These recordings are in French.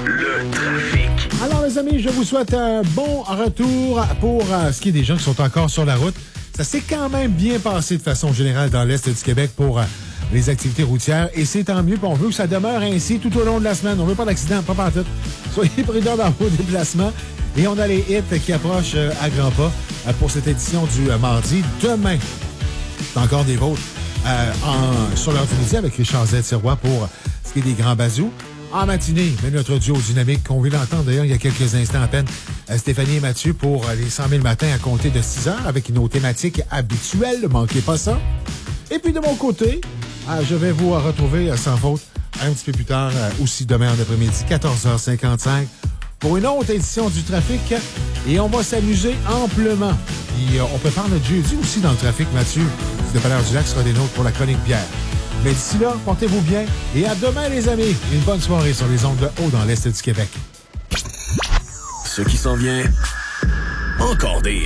Le trafic. Alors, les amis, je vous souhaite un bon retour pour ce qui est des gens qui sont encore sur la route. Ça s'est quand même bien passé de façon générale dans l'Est du Québec pour les activités routières. Et c'est tant mieux, puis on veut que ça demeure ainsi tout au long de la semaine. On veut pas d'accident, pas partout. Soyez prudents dans vos déplacements. Et on a les hits qui approchent à grands pas pour cette édition du mardi. Demain, c'est encore des vôtres sur l'heure du midi avec Richard Z-Sirois pour ce qui est des grands bazous. En matinée, mais notre duo dynamique qu'on vient d'entendre d'ailleurs il y a quelques instants à peine, Stéphanie et Mathieu pour les 100 000 matins à compter de 6 heures avec nos thématiques habituelles. Ne manquez pas ça. Et puis de mon côté, je vais vous retrouver sans faute un petit peu plus tard, aussi demain en après-midi, 14h55, pour une autre édition du trafic. Et on va s'amuser amplement. Puis on peut faire notre jeudi aussi dans le trafic, Mathieu. Le Dépanneur du Lac sera des nôtres pour la chronique bière. Mais d'ici là, portez-vous bien et à demain, les amis. Une bonne soirée sur les ondes de haut dans l'Est du Québec. Ce qui s'en vient, encore des hits.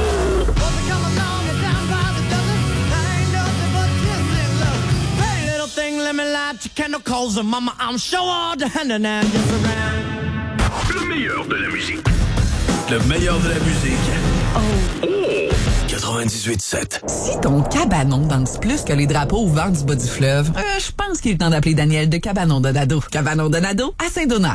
Le meilleur de la musique. Le meilleur de la musique. Oh! 98.7. Si ton cabanon danse plus que les drapeaux au vent du bas du fleuve, je pense qu'il est temps d'appeler Daniel de Cabanon Donado. Cabanon Donado à Saint-Donat.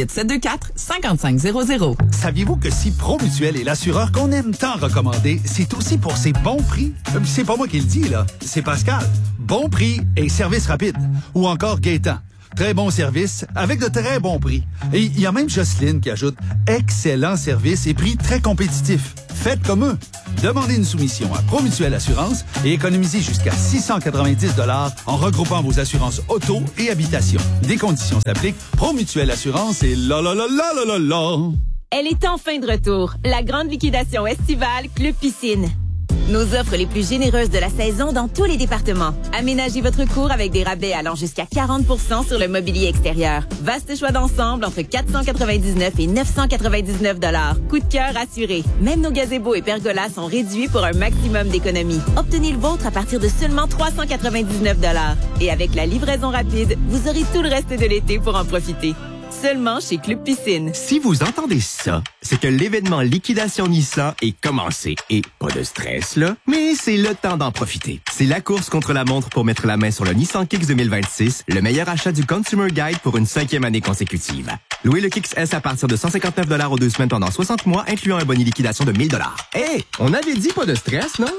88-724-5500. Saviez-vous que si Promutuel est l'assureur qu'on aime tant recommander, c'est aussi pour ses bons prix? C'est pas moi qui le dis, là. C'est Pascal. Bon prix et service rapide. Ou encore Gaétan. Très bon service avec de très bons prix. Et il y a même Jocelyne qui ajoute excellent service et prix très compétitifs. Faites comme eux. Demandez une soumission à Promutuel Assurance et économisez jusqu'à 690 $ en regroupant vos assurances auto et habitation. Des conditions s'appliquent. Promutuel Assurance et la la la la la la la. Elle est enfin de retour. La grande liquidation estivale Club Piscine. Nos offres les plus généreuses de la saison dans tous les départements. Aménagez votre cour avec des rabais allant jusqu'à 40% sur le mobilier extérieur. Vaste choix d'ensemble entre 499 et 999 $. Coup de cœur assuré. Même nos gazebos et pergolas sont réduits pour un maximum d'économie. Obtenez le vôtre à partir de seulement 399 $. Et avec la livraison rapide, vous aurez tout le reste de l'été pour en profiter. Seulement chez Club Piscine. Si vous entendez ça, c'est que l'événement Liquidation Nissan est commencé. Et pas de stress, là, mais c'est le temps d'en profiter. C'est la course contre la montre pour mettre la main sur le Nissan Kicks 2026, le meilleur achat du Consumer Guide pour une 5e année consécutive. Louez le Kicks S à partir de 159 $ aux 2 semaines pendant 60 mois, incluant un bonus liquidation de 1 000 $. Hey, on avait dit pas de stress, non?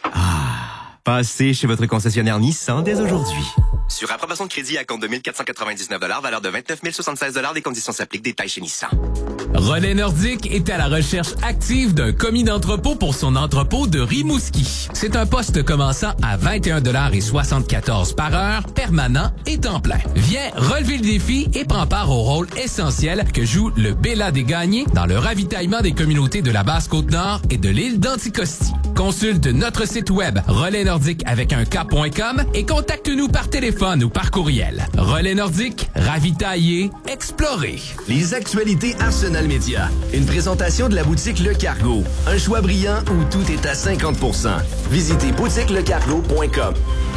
Passez chez votre concessionnaire Nissan dès aujourd'hui. Sur approbation de crédit à compte de 1 499 $, valeur de 29 076 $, des conditions s'appliquent, détails chez Nissan. Relais Nordique est à la recherche active d'un commis d'entrepôt pour son entrepôt de Rimouski. C'est un poste commençant à 21,74 $ par heure, permanent et temps plein. Viens relever le défi et prends part au rôle essentiel que joue le Bella des Gagnés dans le ravitaillement des communautés de la Basse-Côte-Nord et de l'île d'Anticosti. Consulte notre site web relaisnordique avec un K.com et contacte-nous par téléphone ou par courriel. Relais Nordique, ravitailler, explorer. Les actualités Arsenal Média. Une présentation de la boutique Le Cargo. Un choix brillant où tout est à 50%. Visitez boutiquelecargo.com.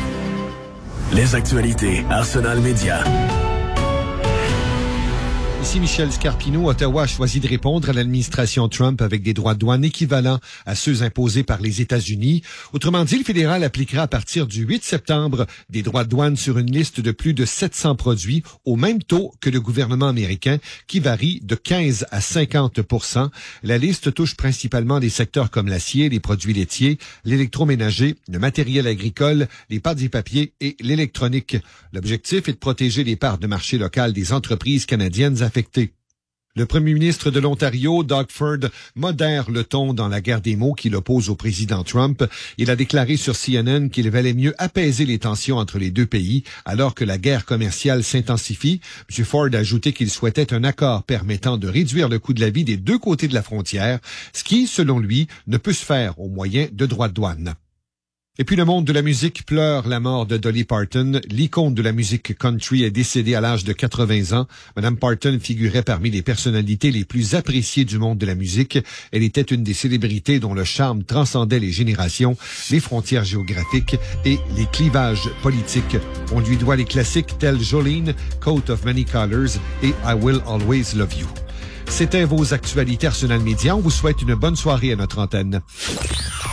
Les actualités Arsenal Média. Ici Michel Scarpino. Ottawa a choisi de répondre à l'administration Trump avec des droits de douane équivalents à ceux imposés par les États-Unis. Autrement dit, le fédéral appliquera à partir du 8 septembre des droits de douane sur une liste de plus de 700 produits au même taux que le gouvernement américain, qui varie de 15 à 50 %. La liste touche principalement des secteurs comme l'acier, les produits laitiers, l'électroménager, le matériel agricole, les pâtes et papiers et l'électronique. L'objectif est de protéger les parts de marché locales des entreprises canadiennes affectées. Le premier ministre de l'Ontario, Doug Ford, modère le ton dans la guerre des mots qui l'oppose au président Trump. Il a déclaré sur CNN qu'il valait mieux apaiser les tensions entre les deux pays alors que la guerre commerciale s'intensifie. M. Ford a ajouté qu'il souhaitait un accord permettant de réduire le coût de la vie des deux côtés de la frontière, ce qui, selon lui, ne peut se faire au moyen de droits de douane. Et puis le monde de la musique pleure la mort de Dolly Parton. L'icône de la musique country est décédée à l'âge de 80 ans. Madame Parton figurait parmi les personnalités les plus appréciées du monde de la musique. Elle était une des célébrités dont le charme transcendait les générations, les frontières géographiques et les clivages politiques. On lui doit les classiques tels Jolene, Coat of Many Colors et I Will Always Love You. C'était vos actualités Arsenal Média. On vous souhaite une bonne soirée à notre antenne.